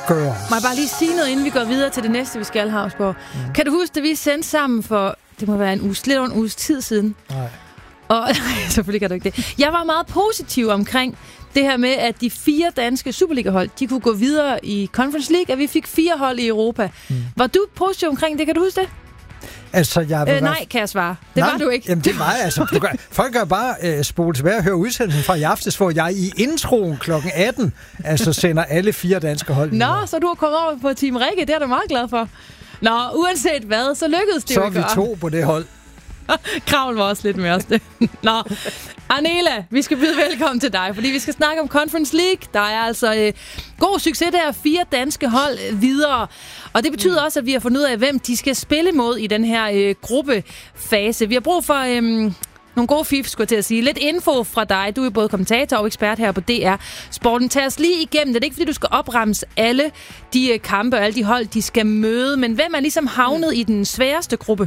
gøre. Må jeg bare lige sige noget, inden vi går videre til det næste, vi skal, Havsborg? Kan du huske, at vi sendte sammen for, det må være lidt over en uges tid siden? Nej. Og selvfølgelig kan du ikke det. Jeg var meget positiv omkring det her med, at de 4 danske Superliga-hold, de kunne gå videre i Conference League, at vi fik 4 hold i Europa. Var du positiv omkring det? Kan du huske det? Altså, nej, kan jeg svare. Det var du ikke. Jamen, det var altså. Folk kan bare spole tilbage og høre udsendelsen fra i aftes, hvor jeg i introen kl. 18 altså sender alle 4 danske hold. Nå, så du har kommet over på Team Rikke. Det er du meget glad for. Nå, uanset hvad, så lykkedes det så jo ikke. Så er vi 2 på det hold. Kravl var også lidt med os det. Nå, Arnela, vi skal byde velkommen til dig, fordi vi skal snakke om Conference League. Der er altså god succes der, 4 danske hold videre. Og det betyder også, at vi har fundet ud af, hvem de skal spille mod i den her gruppefase. Vi har brug for nogle gode fif, skulle jeg til at sige. Lidt info fra dig. Du er både kommentator og ekspert her på DR Sporten. Tag os lige igennem. Det er ikke, fordi du skal opremse alle de kampe og alle de hold, de skal møde. Men hvem er ligesom havnet i den sværeste gruppe?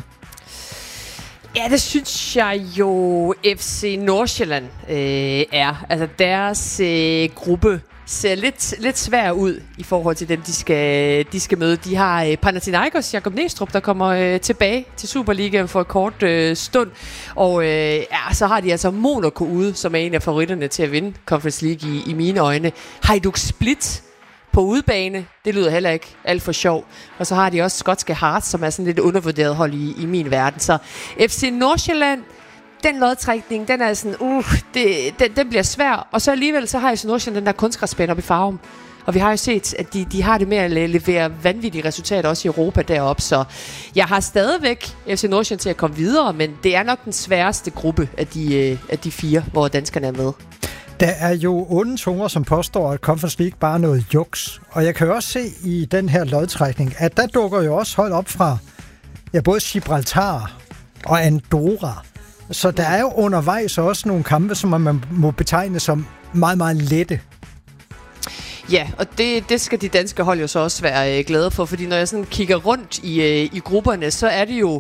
Ja, det synes jeg jo FC Nordsjælland er. Altså deres gruppe ser lidt svær ud i forhold til dem, de skal møde. De har Panathinaikos, Jakob Næstrup, der kommer tilbage til Superligaen for et kort stund. Og så har de altså Monaco ude, som er en af favoritterne til at vinde Conference League i mine øjne. Hajduk Split på udebane, det lyder heller ikke alt for sjov. Og så har de også skotske Hearts, som er sådan lidt undervurderet hold i min verden. Så FC Nordsjælland, den lodtrækning, den er sådan, den bliver svær. Og så alligevel, så har FC Nordsjælland den der kunstgræsbane op i Farum. Og vi har jo set, at de har det med at levere vanvittige resultater også i Europa deroppe. Så jeg har stadigvæk FC Nordsjælland til at komme videre, men det er nok den sværeste gruppe af de 4, hvor danskerne er med. Der er jo onde tunger, som påstår, at Conference League bare er noget juks. Og jeg kan jo også se i den her lodtrækning, at der dukker jo også hold op fra både Gibraltar og Andorra. Så der er jo undervejs også nogle kampe, som man må betegne som meget, meget lette. Ja, og det skal de danske hold jo så også være glade for, fordi når jeg sådan kigger rundt i grupperne, så er det jo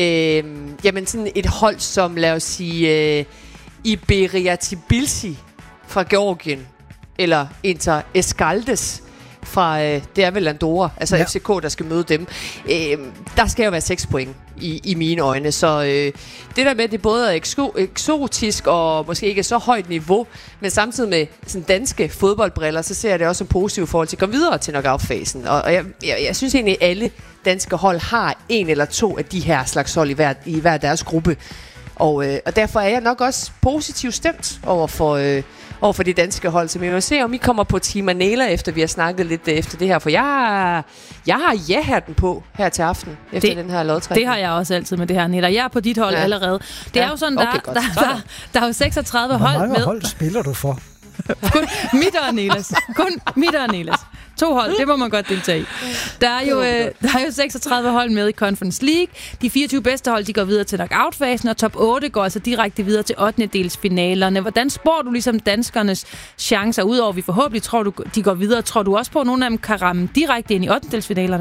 sådan et hold som, lad os sige, Iberia Tbilisi fra Georgien, eller Inter Escaldes fra, det er vel Andorra, altså ja. FCK, der skal møde dem. Der skal jo være 6 point i mine øjne, så det der med, at det både er eksotisk og måske ikke er så højt niveau, men samtidig med sådan danske fodboldbriller, så ser jeg det også som positivt i forhold til at komme videre til knockout-fasen. Og jeg synes egentlig, at alle danske hold har 1 eller 2 af de her slags hold i hver deres gruppe. Og derfor er jeg nok også positivt stemt over for de danske hold. Så vi må se, om I kommer på Team Arnela, efter vi har snakket lidt efter det her. For jeg har ja-hatten på her til aften, efter den her lodtrækning. Det har jeg også altid med det her, Arnela. Jeg er på dit hold allerede. Det er jo sådan, der er jo 36 hold med. Hvor mange hold spiller du for? Kun mit og Arnelas. Kun mit og Arnelas. 2 hold, det må man godt deltage i. Der er jo 36 hold med i Conference League. De 24 bedste hold, de går videre til knockout-fasen, og top 8 går altså direkte videre til 8-delsfinalerne. Hvordan spår du ligesom danskernes chancer, udover vi forhåbentlig tror, de går videre? Tror du også på, at nogle af dem kan ramme direkte ind i 8-delsfinalerne?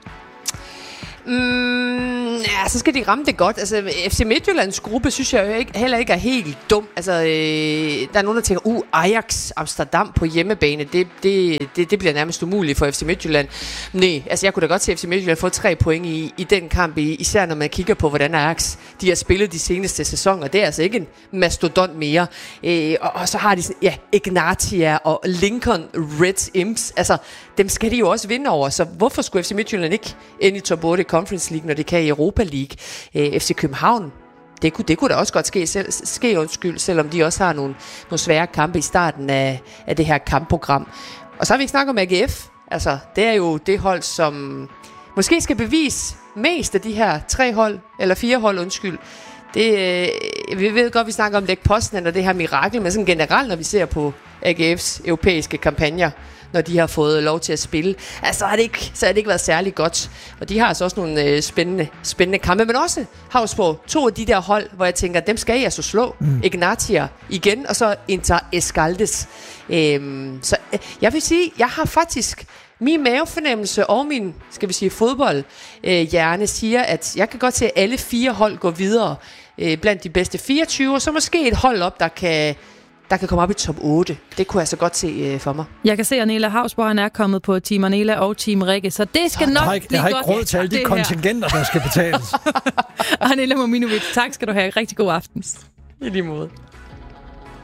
Ja, så skal de ramme det godt. Altså, FC Midtjyllands gruppe, synes jeg jo heller ikke er helt dum. Altså, der er nogen, der tænker, Ajax Amsterdam på hjemmebane, det bliver nærmest umuligt for FC Midtjylland. Nej, altså jeg kunne da godt se FC Midtjylland få 3 point i den kamp, især når man kigger på, hvordan Ajax de har spillet de seneste sæsoner. Det er altså ikke en mastodont mere. Og så har de Ignatia og Lincoln Red Imps. Altså, dem skal de jo også vinde over. Så hvorfor skulle FC Midtjylland ikke ind i top 8 Conference League, når de kan i Europa League? FC København, det kunne da også godt ske, selvom de også har nogle svære kampe i starten af det her kampprogram. Og så har vi ikke snakket om AGF. Altså, det er jo det hold, som måske skal bevise mest af de her 3 hold, eller 4 hold, undskyld. Vi ved godt, vi snakker om Lech Poznan og det her mirakel, men sådan generelt, når vi ser på AGF's europæiske kampagner, når de har fået lov til at spille, altså, så har det ikke været særlig godt. Og de har altså også nogle spændende kampe, men også Havsborg, 2 af de der hold, hvor jeg tænker, dem skal I altså slå. Ignatia igen, og så Inter Escaldes. Så jeg vil sige, jeg har faktisk min mavefornemmelse og min, skal vi sige, fodboldhjerne siger, at jeg kan godt se, at alle 4 hold går videre blandt de bedste 24, og så måske et hold op, der der kan komme op i top 8. Det kunne jeg så godt se for mig. Jeg kan se, at Arnela Hausborg, han er kommet på Team Arnela og Team Rikke, så det skal nok blive godt. Jeg har ikke råd til alle de kontingenter, der skal betales. Arnela Mominovic, tak skal du have. Rigtig god aften. I lige måde.